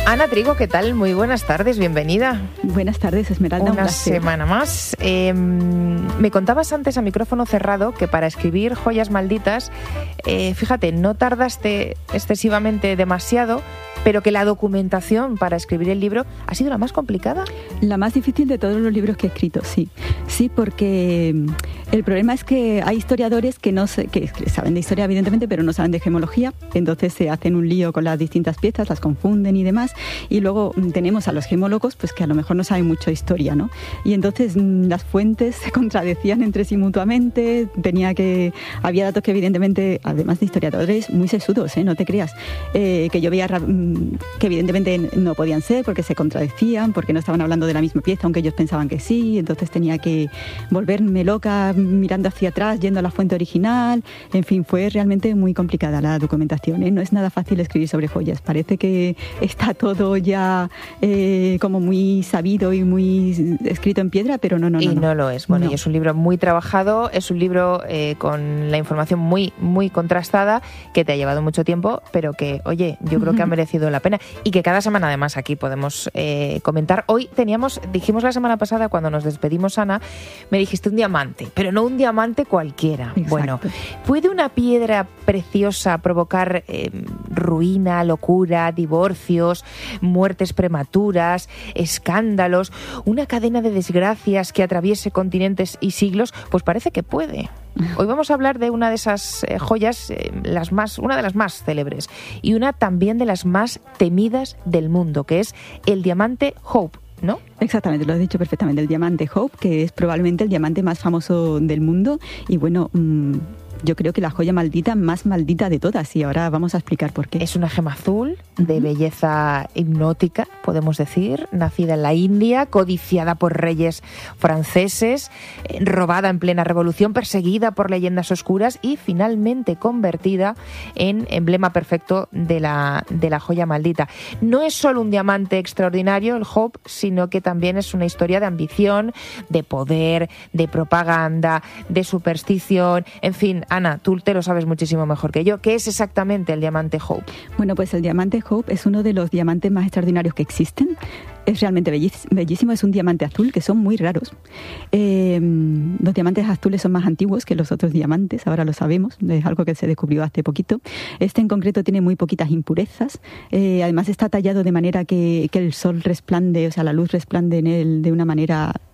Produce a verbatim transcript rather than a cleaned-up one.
Ana Trigo, ¿qué tal? Muy buenas tardes, bienvenida. Buenas tardes, Esmeralda. Una semana más. Eh, me contabas antes a micrófono cerrado que para escribir Joyas Malditas, eh, fíjate, no tardaste excesivamente demasiado, pero que la documentación para escribir el libro ha sido la más complicada. La más difícil de todos los libros que he escrito, sí. Sí, porque el problema es que hay historiadores que no sé, que saben de historia evidentemente, pero no saben de gemología, entonces se hacen un lío con las distintas piezas, las confunden y demás, y luego tenemos a los gemólogos pues que a lo mejor no saben mucho de historia, ¿no? Y entonces las fuentes se contradecían entre sí mutuamente, tenía que había datos que evidentemente, además de historiadores muy sesudos, ¿eh? No te creas, eh, que yo veía que evidentemente no podían ser porque se contradecían, porque no estaban hablando de la misma pieza, aunque ellos pensaban que sí, entonces tenía que volverme loca mirando hacia atrás, yendo a la fuente original. En fin, fue realmente muy complicada la documentación, ¿eh? No es nada fácil escribir sobre joyas, parece que está todo ya eh, como muy sabido y muy escrito en piedra, pero no, no, no. Y no, no lo es. Bueno, no. Y es un libro muy trabajado, es un libro eh, con la información muy, muy contrastada, que te ha llevado mucho tiempo, pero que, oye, yo creo que ha merecido la pena y que cada semana además aquí podemos eh, comentar. Hoy teníamos, dijimos la semana pasada cuando nos despedimos, Ana, me dijiste un diamante, pero no un diamante cualquiera. Exacto. Bueno, ¿puede una piedra preciosa provocar eh, ruina, locura, divorcios, muertes prematuras, escándalos, una cadena de desgracias que atraviese continentes y siglos? Pues parece que puede. Hoy vamos a hablar de una de esas eh, joyas, eh, las más, una de las más célebres y una también de las más temidas del mundo, que es el diamante Hope, ¿no? Exactamente, lo has dicho perfectamente, el diamante Hope, que es probablemente el diamante más famoso del mundo y bueno, mmm, yo creo que la joya maldita más maldita de todas y ahora vamos a explicar por qué. Es una gema azul de belleza hipnótica, podemos decir, nacida en la India, codiciada por reyes franceses, robada en plena revolución, perseguida por leyendas oscuras y finalmente convertida en emblema perfecto de la, de la joya maldita. No es solo un diamante extraordinario, el Hope, sino que también es una historia de ambición, de poder, de propaganda, de superstición, en fin. Ana, tú te lo sabes muchísimo mejor que yo. ¿Qué es exactamente el diamante Hope? Bueno, pues el diamante Hope es uno de los diamantes más extraordinarios que existen. Es realmente bellísimo, es un diamante azul, que son muy raros. Eh, los diamantes azules son más antiguos que los otros diamantes, ahora lo sabemos, es algo que se descubrió hace poquito. Este en concreto tiene muy poquitas impurezas, eh, además está tallado de manera que, que el sol resplande, o sea, la luz resplande en él de una manera